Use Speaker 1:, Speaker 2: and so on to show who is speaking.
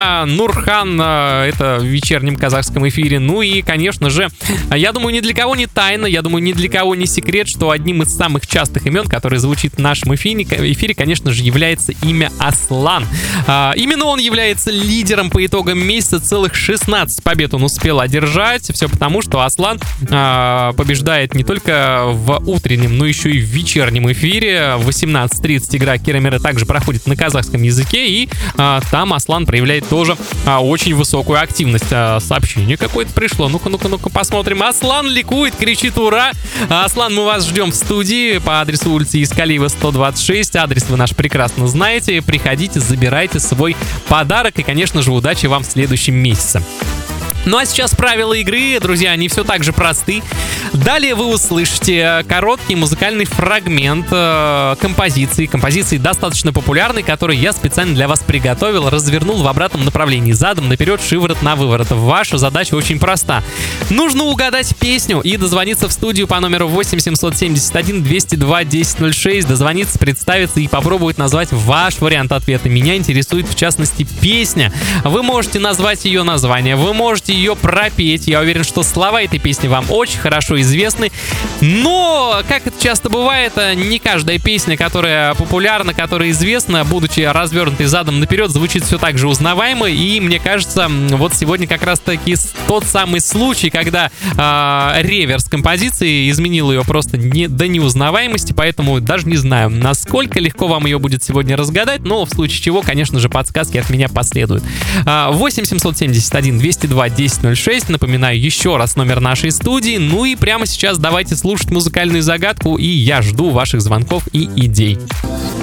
Speaker 1: Нурхан, это в вечернем казахском эфире. Ну и, конечно же, я думаю, ни для кого не тайна, я думаю, ни для кого не секрет, что одним из самых частых имен, который звучит в нашем эфире, конечно же, является имя Аслан. Именно он является лидером по итогам месяца. Целых 16 побед он успел одержать. Все потому, что Аслан побеждает не только в утреннем, но еще и в вечернем эфире. В 18:30 игра Киромира также проходит на казахском языке, и там Аслан проявляет тоже очень высокую активность. Сообщение какое-то пришло. Ну-ка, посмотрим. Аслан ликует, кричит «Ура!». Аслан, мы вас ждем в студии по адресу улицы Искалиева, 126. Адрес вы наш прекрасно знаете. Приходите, забирайте свой подарок. И, конечно же, удачи вам в следующем месяце. Ну а сейчас правила игры, друзья, они все так же просты. Далее вы услышите короткий музыкальный фрагмент композиции достаточно популярной, которую я специально для вас приготовил, развернул в обратном направлении, задом наперед, шиворот на выворот. Ваша задача очень проста. Нужно угадать песню и дозвониться в студию по номеру 8 771 202 1006, дозвониться, представиться и попробовать назвать ваш вариант ответа. Меня интересует, в частности, песня. Вы можете назвать ее название, вы можете ее пропеть. Я уверен, что слова этой песни вам очень хорошо известны. Но, как это часто бывает, не каждая песня, которая популярна, которая известна, будучи развернутой задом наперед, звучит все так же узнаваемо. И мне кажется, вот сегодня как раз-таки тот самый случай, когда реверс композиции изменил ее просто до неузнаваемости. Поэтому даже не знаю, насколько легко вам ее будет сегодня разгадать. Но в случае чего, конечно же, подсказки от меня последуют. 8 771 202 1006. Напоминаю еще раз номер нашей студии. Ну и прямо сейчас давайте слушать музыкальную загадку, и я жду ваших звонков и идей.